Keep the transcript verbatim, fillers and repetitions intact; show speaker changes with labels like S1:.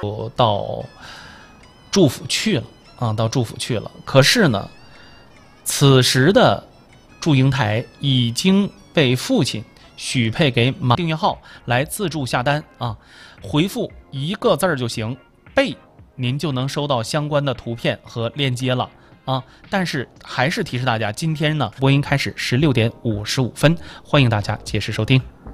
S1: 到祝府去了啊，到祝府去了。可是呢，此时的祝英台已经被父亲许配给马订阅号来自助下单啊，回复一个字儿就行，备，您就能收到相关的图片和链接了啊。但是还是提示大家，今天呢播音开始十六点五十五分，欢迎大家届时收听。